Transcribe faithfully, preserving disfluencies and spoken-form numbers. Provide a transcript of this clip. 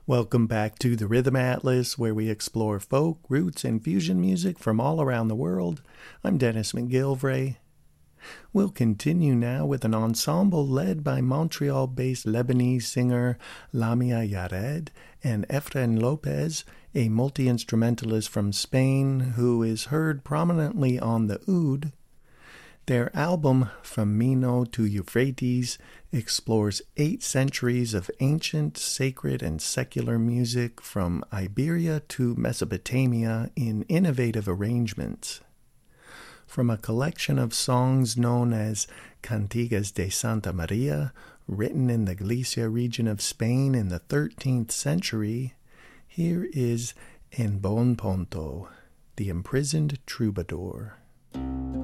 Welcome back to the Rhythm Atlas, where we explore folk, roots, and fusion music from all around the world. I'm Dennis McGilvray. We'll continue now with an ensemble led by Montreal-based Lebanese singer Lamia Yared and Efren Lopez, a multi-instrumentalist from Spain who is heard prominently on the oud. Their album, From Mino to Euphrates, explores eight centuries of ancient, sacred, and secular music from Iberia to Mesopotamia in innovative arrangements. From a collection of songs known as Cantigas de Santa Maria, written in the Galicia region of Spain in the thirteenth century, here is En Bon Ponto, the Imprisoned Troubadour.